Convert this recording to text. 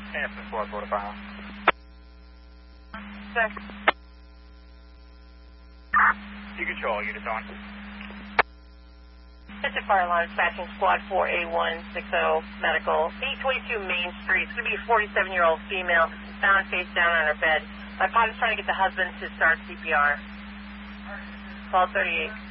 Hampton Squad 45. Sir. You control, units on. District Fire Alarm Dispatching Squad 4A160 Medical, 822 Main Street. It's going to be a 47-year-old female found face down on her bed. My pilot's trying to get the husband to start CPR. Call 38.